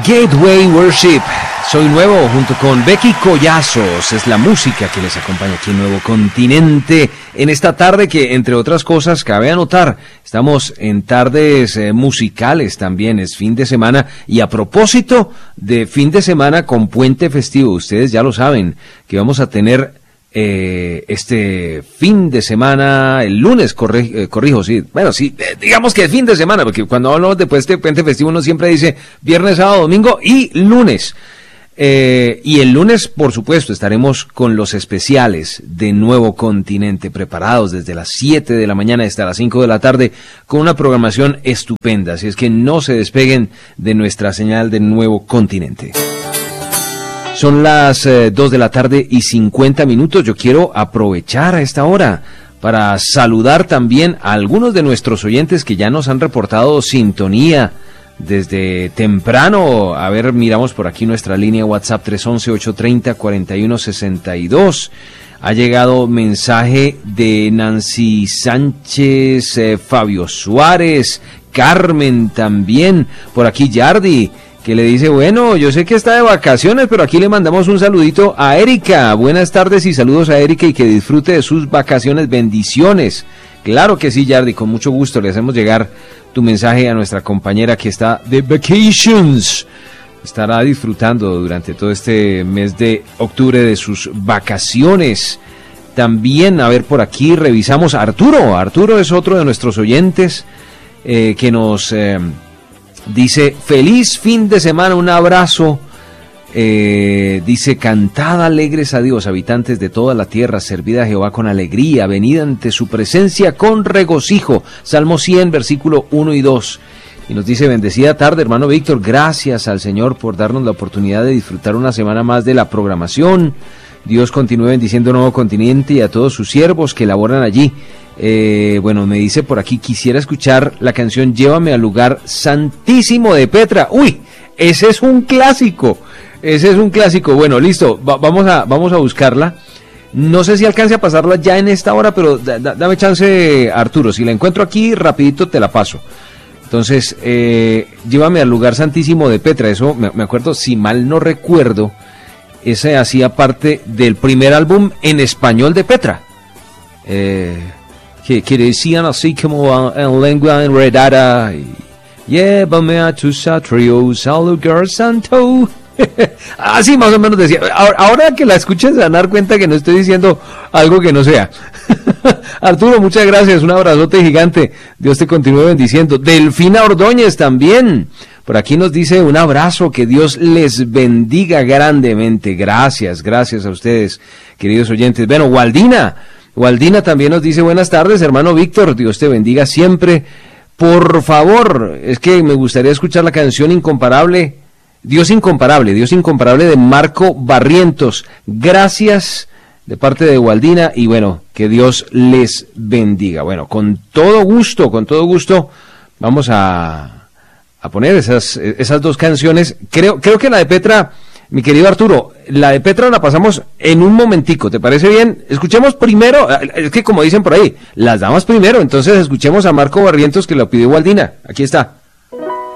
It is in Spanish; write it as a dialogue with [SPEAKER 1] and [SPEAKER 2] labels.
[SPEAKER 1] Gateway Worship. Soy Nuevo junto con Becky Collazos. Es la música que les acompaña aquí en Nuevo Continente en esta tarde que, entre otras cosas, cabe anotar, estamos en tardes musicales también, es fin de semana. Y a propósito de fin de semana con puente festivo, ustedes ya lo saben que vamos a tener este fin de semana, el lunes, corrijo, sí, bueno, sí, digamos que es fin de semana, porque cuando hablamos de este puente festivo uno siempre dice viernes, sábado, domingo y lunes. Y el lunes, por supuesto, estaremos con los especiales de Nuevo Continente, preparados desde las 7 de la mañana hasta las 5 de la tarde, con una programación estupenda, así es que no se despeguen de nuestra señal de Nuevo Continente. Son las 2 de la tarde y 50 minutos. Yo quiero aprovechar a esta hora para saludar también a algunos de nuestros oyentes que ya nos han reportado sintonía desde temprano. A ver, miramos por aquí nuestra línea WhatsApp 311-830-4162. Ha llegado mensaje de Nancy Sánchez, Fabio Suárez, Carmen también. Por aquí Yardi, que le dice, bueno, yo sé que está de vacaciones, pero aquí le mandamos un saludito a Erika. Buenas tardes y saludos a Erika y que disfrute de sus vacaciones. Bendiciones. Claro que sí, Yardi, con mucho gusto le hacemos llegar tu mensaje a nuestra compañera que está de vacations. Estará disfrutando durante todo este mes de octubre de sus vacaciones. También, a ver, por aquí revisamos a Arturo. Arturo es otro de nuestros oyentes que nos dice, feliz fin de semana, un abrazo. Dice, cantad alegres a Dios, habitantes de toda la tierra, servid a Jehová con alegría, venid ante su presencia con regocijo. Salmo 100, versículo 1 y 2. Y nos dice, bendecida tarde, hermano Víctor, gracias al Señor por darnos la oportunidad de disfrutar una semana más de la programación. Dios continúe bendiciendo Nuevo Continente y a todos sus siervos que laboran allí. Bueno, me dice por aquí, quisiera escuchar la canción Llévame al lugar santísimo de Petra. Uy, ese es un clásico. Ese es un clásico. Bueno, listo, vamos a buscarla. No sé si alcance a pasarla ya en esta hora, pero dame chance, Arturo. Si la encuentro aquí, rapidito te la paso. Entonces, Llévame al lugar santísimo de Petra. Eso, me acuerdo, si mal no recuerdo, ese hacía parte del primer álbum en español de Petra. Que decían así como en lengua enredada, llévame a tus atrios al lugar santo. Así más o menos decía. Ahora que la escuches se van a dar cuenta que no estoy diciendo algo que no sea. Arturo, muchas gracias, un abrazote gigante, Dios te continúe bendiciendo. Delfina Ordóñez también, por aquí nos dice un abrazo, que Dios les bendiga grandemente. Gracias a ustedes, queridos oyentes. Bueno, Waldina también nos dice, buenas tardes, hermano Víctor, Dios te bendiga siempre. Por favor, es que me gustaría escuchar la canción Dios Incomparable de Marco Barrientos. Gracias de parte de Waldina y bueno, que Dios les bendiga. Bueno, con todo gusto, vamos a poner esas dos canciones. Creo que la de Petra, mi querido Arturo, la de Petra la pasamos en un momentico, ¿te parece bien? Escuchemos primero, es que como dicen por ahí, las damas primero, entonces escuchemos a Marco Barrientos que lo pidió Waldina. Aquí está.